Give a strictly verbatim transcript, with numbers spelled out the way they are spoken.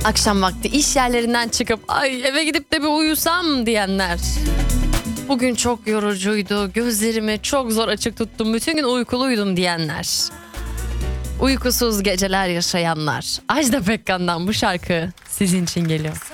Akşam vakti iş yerlerinden çıkıp ay eve gidip de bir uyusam diyenler. Bugün çok yorucuydu, gözlerimi çok zor açık tuttum, bütün gün uykuluydum diyenler. Uykusuz geceler yaşayanlar. Ajda Pekkan'dan bu şarkı sizin için geliyor.